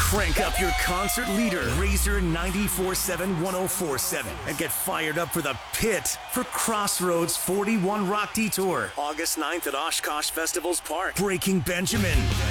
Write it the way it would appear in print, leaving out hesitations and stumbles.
Crank up your concert leader, Razor 94.7-1047, and get fired up for the Pit for Crossroads 41 Rock Detour, August 9th at Oshkosh Festivals Park. Breaking Benjamin.